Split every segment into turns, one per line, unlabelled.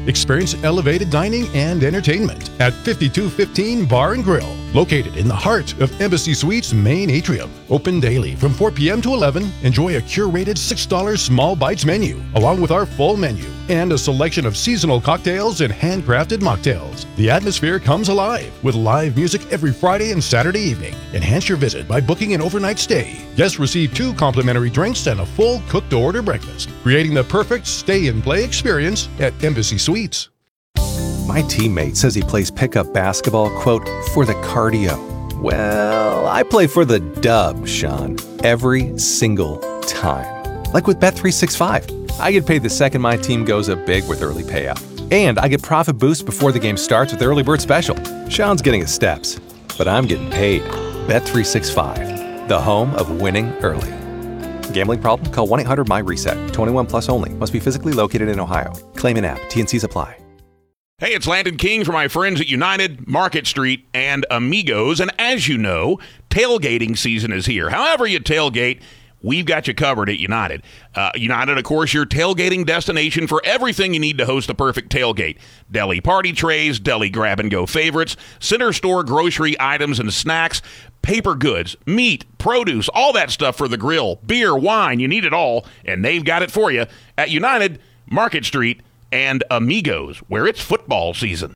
Experience elevated dining and entertainment at 5215 Bar and Grill, located in the heart of Embassy Suites main atrium. Open daily from 4 p.m. to 11. Enjoy a curated $6 small bites menu, along with our full menu and a selection of seasonal cocktails and handcrafted mocktails. The atmosphere comes alive with live music every Friday and Saturday evening. Enhance your visit by booking an overnight stay. Guests receive 2 complimentary drinks and a full cooked-to-order breakfast, creating the perfect stay-and-play experience at Embassy Suites.
My teammate says he plays pickup basketball, quote, for the cardio. Well, I play for the dub, Sean, every single time. Like with Bet365. I get paid the second my team goes up big with early payout. And I get profit boosts before the game starts with Early Bird Special. Sean's getting his steps, but I'm getting paid. Bet365, the home of winning early. Gambling problem? Call 1-800-MY-RESET. 21 plus only. Must be physically located in Ohio. Claim an app. T&Cs apply.
Hey, it's Landon King for my friends at United, Market Street, and Amigos. And as you know, tailgating season is here. However you tailgate, we've got you covered at United. United, of course, your tailgating destination for everything you need to host the perfect tailgate. Deli party trays, deli grab-and-go favorites, center store grocery items and snacks, paper goods, meat, produce, all that stuff for the grill, beer, wine, you need it all, and they've got it for you at United, Market Street, and Amigos, where it's football season.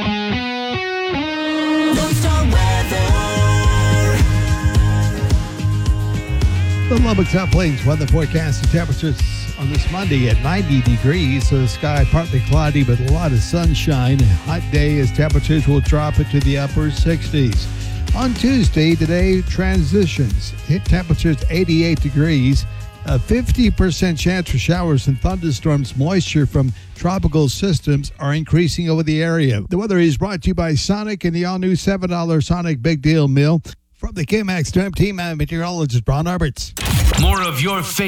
The Lubbock South Plains weather forecast. The temperatures on this Monday at 90 degrees. So the sky partly cloudy, but a lot of sunshine. A hot day as temperatures will drop into the upper 60s. On Tuesday, today transitions. Hit temperatures 88 degrees. A 50% chance for showers and thunderstorms. Moisture from tropical systems are increasing over the area. The weather is brought to you by Sonic and the all-new $7 Sonic Big Deal Meal. From the KMAX Team, I'm meteorologist Ron Alberts.
More of your favorite